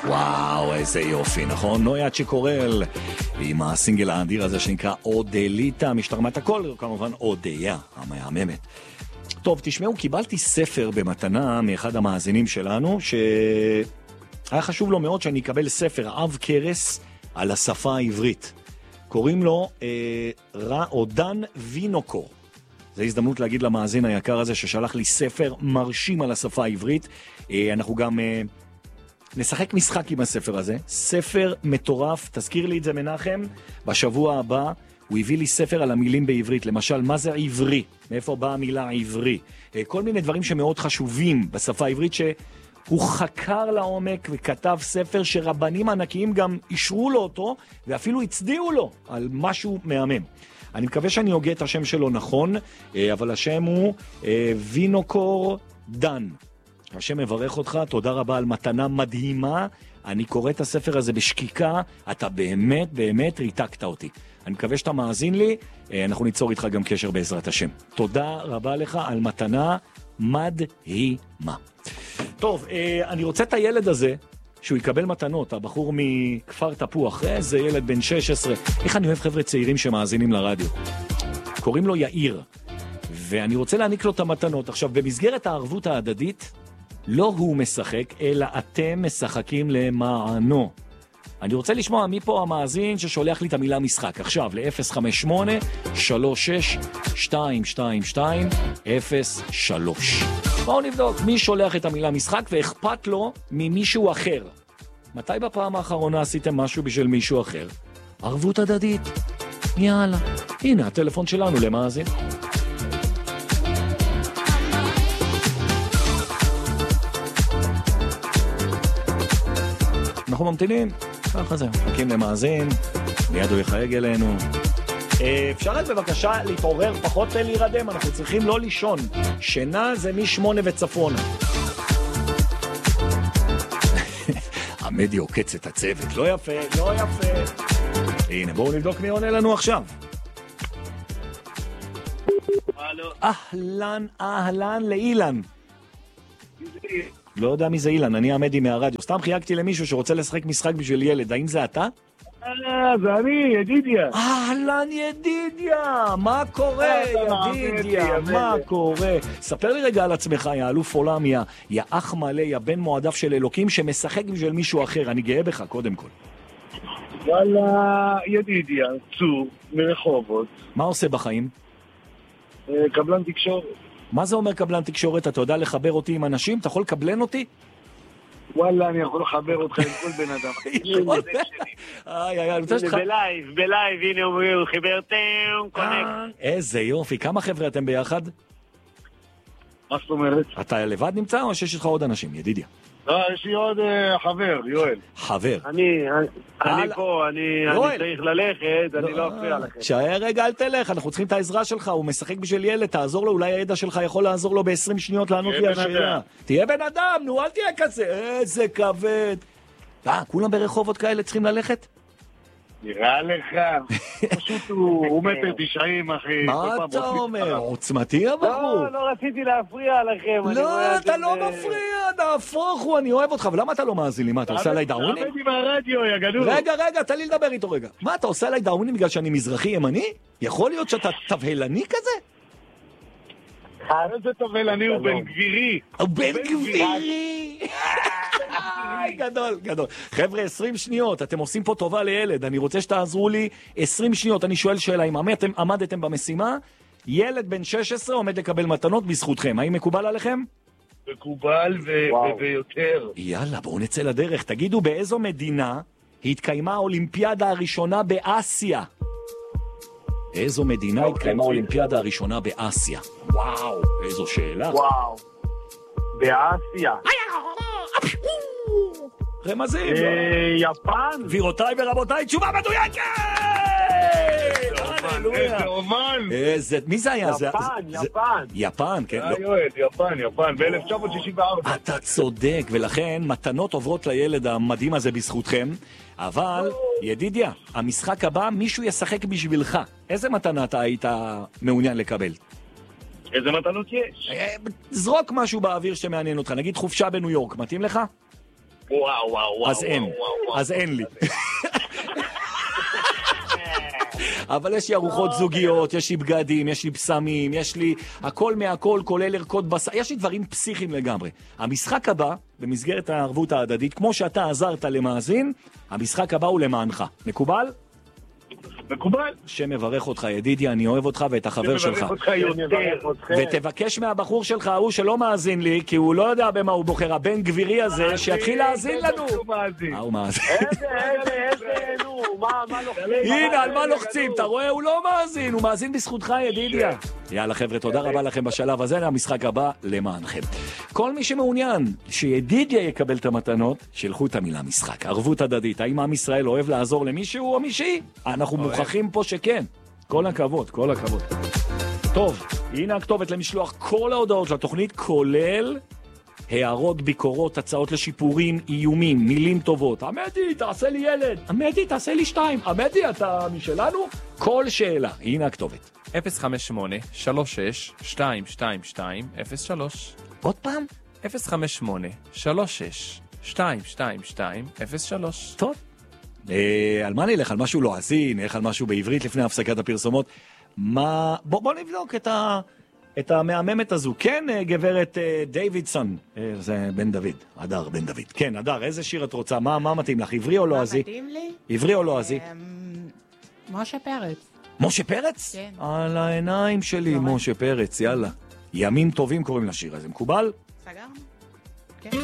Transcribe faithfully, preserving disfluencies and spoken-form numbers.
וואו, איזה יופי, נכון? נויה צ'יקורל עם הסינגל האדיר הזה שנקרא אודליטה, משתרמת הכל, כמובן אודיה, המהממת. טוב, תשמעו, קיבלתי ספר במתנה מאחד המאזינים שלנו, שהיה חשוב לו מאוד שאני אקבל ספר עב קרס על השפה העברית. קוראים לו אה, רעודן וינוקור. זו הזדמנות להגיד למאזין היקר הזה ששלח לי ספר מרשים על השפה העברית. אה, אנחנו גם אה, נשחק משחק עם הספר הזה. ספר מטורף, תזכיר לי את זה מנחם, בשבוע הבא הוא הביא לי ספר על המילים בעברית, למשל מה זה עברי, מאיפה באה המילה עברי. אה, כל מיני דברים שמאוד חשובים בשפה העברית שהוא חקר לעומק וכתב ספר שרבנים ענקיים גם אישרו לו אותו ואפילו הצדיעו לו על משהו מהמם. אני מקווה שאני הוגה את השם שלו נכון, אבל השם הוא וינוקור דן. השם מברך אותך, תודה רבה על מתנה מדהימה. אני קורא את הספר הזה בשקיקה, אתה באמת באמת ריתקת אותי. אני מקווה שאתה מאזין לי, אנחנו ניצור איתך גם קשר בעזרת השם. תודה רבה לך על מתנה מדהימה. טוב, אני רוצה את הילד הזה שהוא יקבל מתנות, הבחור מכפר תפוח, איזה ילד בן שש עשרה. איך אני אוהב חבר'ה צעירים שמאזינים לרדיו. קוראים לו יאיר, ואני רוצה להעניק לו את המתנות. עכשיו, במסגרת הערבות ההדדית, לא הוא משחק, אלא אתם משחקים למענו. אני רוצה לשמוע מי פה המאזין ששולח לי את המילה משחק. עכשיו, ל-אפס חמש שמונה שלוש שש שתיים שתיים שתיים אפס שלוש. בואו נבדוק מי שולח את המילה משחק ואכפת לו ממישהו אחר. מתי בפעם האחרונה עשיתם משהו בשביל מישהו אחר? ערבות הדדית. יאללה. הנה הטלפון שלנו למאזין. אנחנו ממתינים. ככה זה. מחכים למאזין. מיד הוא יחייג אלינו. אפשר רק בבקשה להתעורר, פחות להירדם, אנחנו צריכים לא לישון. שינה זה משמונה וצפון. עמדי עוקץ את הצוות, לא יפה, לא יפה. הנה, בואו נבדוק מי עונה לנו עכשיו. אהלן, אהלן לאילן. לא יודע מי זה אילן, אני עמדי מהרדיו. סתם חייגתי למישהו שרוצה לשחק משחק בשביל ילד, האם זה אתה? אה, זה אני, ידידיה. אהלן ידידיה, מה קורה ידידיה, מה קורה? ספר לי רגע על עצמך, יא אלוף עולם, יא אח מלא, יא בן מועדף של אלוקים שמשחק בשביל מישהו אחר, אני גאה בך קודם כל. וואלה, ידידיה, צור, מרחובות. מה עושה בחיים? קבלן תקשורת. מה זה אומר קבלן תקשורת? אתה יודע לחבר אותי עם אנשים? אתה יכול לקבלן אותי? וואלה, אני יכול לחבר אותך עם כל בן אדם. איי, איי, איי. בלייב, בלייב, הנה הוא חיבר טאום, קונקט. איזה יופי, כמה חבר'ה אתם ביחד? מה זאת אומרת? אתה לבד נמצא או שיש לך עוד אנשים, ידידיה? לא, יש לי עוד חבר, יואל. חבר. אני פה, אני צריך ללכת, אני לא אפריע לכם. שער רגע, אל תלך, אנחנו צריכים את העזרה שלך, הוא משחק בשביל ילד, תעזור לו, אולי הידע שלך יכול לעזור לו ב-עשרים שניות לענות לי השאלה. תהיה בן אדם, נו, אל תהיה כזה, איזה כבד. אה, כולם ברחובות כאלה צריכים ללכת? נראה לך, פשוט הוא מטר תשעים, אחי. מה אתה אומר? עוצמתי הבחור. לא, לא רציתי להפריע לכם. לא, אתה לא מפריע, נהפוך הוא, אני אוהב אותך, ולמה אתה לא מאזין לי? מה, אתה עושה עליי דאונים? עמדי מהרדיו, יא גדול. רגע, רגע, תן לי לדבר איתו רגע. מה, אתה עושה עליי דאונים בגלל שאני מזרחי ימני? יכול להיות שאתה תבהלני כזה? איזה תבהלני, הוא בן גבירי. הוא בן גבירי. גדול, גדול. חבר'ה, עשרים שניות, אתם עושים פה טובה לילד, אני רוצה שתעזרו לי עשרים שניות, אני שואל שאלה, אם עמדתם במשימה, ילד בן שש עשרה עומד לקבל מתנות בזכותכם, האם מקובל עליכם? מקובל ויותר. יאללה, בואו נצא לדרך, תגידו באיזו מדינה התקיימה האולימפיאדה הראשונה באסיה? איזו מדינה התקיימה האולימפיאדה הראשונה באסיה? וואו, איזו שאלה. וואו, באסיה. רמזים. יפן? גבירותיי ורבותיי, תשובה מדויקת! איזה אומן. איזה, מי זה היה? יפן, יפן. יפן, כן. יואל, יפן, יפן, ב-אלף תשע מאות שישים וארבע. אתה צודק, ולכן מתנות עוברות לילד המדהים הזה בזכותכם, אבל, ידידיה, המשחק הבא, מישהו ישחק בשבילך. איזה מתנה אתה היית מעוניין לקבל? איזה מתנות יש? זרוק משהו באוויר שמעניין אותך, נגיד חופשה בניו יורק, מתאים לך? וואו, וואו, וואו. אז אין, אז אין לי. אבל יש לי ארוחות זוגיות, יש לי בגדים, יש לי בשמים, יש לי הכל מהכל, כולל ערכות בשר, יש לי דברים פסיכיים לגמרי. המשחק הבא, במסגרת הערבות ההדדית, כמו שאתה עזרת למאזין, המשחק הבא הוא למענך. מקובל? מקובל. שמברך אותך ידידיה, אני אוהב אותך ואת החבר שלך. מברך אותך יותר. ותבקש מהבחור שלך, הוא שלא מאזין לי, כי הוא לא יודע במה הוא בוחר, הבן גבירי הזה, שיתחיל להאזין לנו. אה, הוא מאזין. איזה, איזה, איזה, נו, מה לוחצים? הנה, על מה לוחצים? אתה רואה? הוא לא מאזין, הוא מאזין בזכותך ידידיה. יאללה חבר'ה, תודה רבה לכם בשלב הזה, המשחק הבא למענכם. כל מי שמעוניין שידידיה יקבל את המתנות, שלחו את המילה משחק. ערבות הדדית, האם עם ישראל אוהב לעזור למישהו או מישהי? אנחנו מוכרחים פה שכן. כל הכבוד, כל הכבוד. טוב, הנה הכתובת למשלוח כל ההודעות של התוכנית, כולל הערות, ביקורות, הצעות לשיפורים, איומים, מילים טובות. עמדי, תעשה לי ילד. עמדי, תעשה לי שתיים. עמדי, אתה משלנו? כל שאלה. הנה הכתובת. אפס חמש שמונה שלוש שש שתיים שתיים שתיים אפס שלוש. עוד פעם? אפס חמש שמונה שלוש שש שתיים שתיים שתיים אפס שלוש. טוב. אה, על מה נלך? על משהו לועזי? נלך על משהו בעברית לפני הפסקת הפרסומות? מה... בוא, בוא נבדוק את ה... את המהממת הזו. כן, גברת דיווידסון. זה בן דוד. אדר בן דוד. כן, אדר, איזה שיר את רוצה? מה, מה מתאים לך? עברי או לועזי? מה מתאים לי? עברי או לועזי? משה פרץ. משה פרץ? כן. על העיניים שלי, משה פרץ, יאללה. ימים טובים קוראים לשיר הזה. מקובל? סגרנו.